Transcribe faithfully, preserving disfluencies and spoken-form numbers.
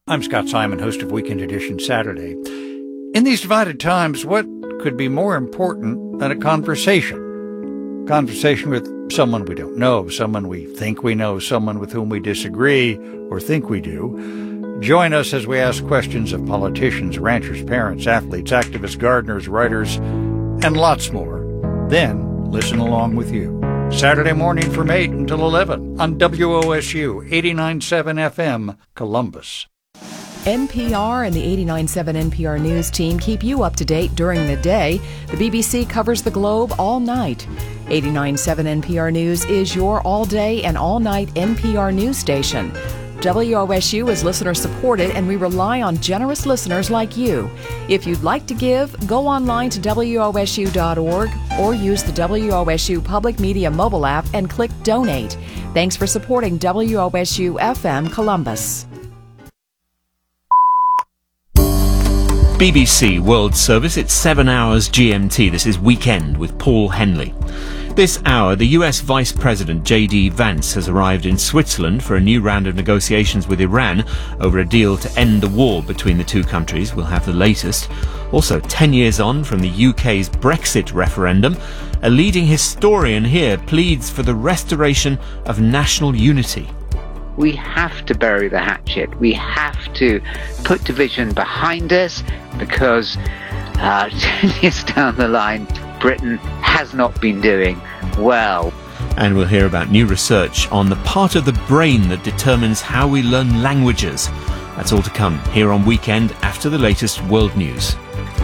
I'm Scott Simon, host of Weekend Edition Saturday. In these divided times, what could be more important than a conversation? Conversation with someone we don't know, someone we think we know, someone with whom we disagree or think we do. Join us as we ask questions of politicians, ranchers, parents, athletes, activists, gardeners, writers, and lots more. Then listen along with you. Saturday morning from eight until eleven on W O S U eighty-nine point seven F M, Columbus. N P R and the eighty-nine point seven N P R News team keep you up to date during the day. The B B C covers the globe all night. eighty-nine point seven N P R News is your all-day and all-night N P R news station. W O S U is listener-supported, and we rely on generous listeners like you. If you'd like to give, go online to W O S U dot org or use the W O S U Public Media mobile app and click Donate. Thanks for supporting W O S U F M Columbus. B B C World Service, it's seven hours G M T. This is Weekend with Paul Henley. This hour, the U S Vice President J D Vance has arrived in Switzerland for a new round of negotiations with Iran over a deal to end the war between the two countries. We'll have the latest. Also, ten years on from the U K's Brexit referendum, a leading historian here pleads for the restoration of national unity. We have to bury the hatchet. We have to put division behind us because uh, ten years down the line, Britain has not been doing well. And we'll hear about new research on the part of the brain that determines how we learn languages. That's all to come here on Weekend after the latest world news.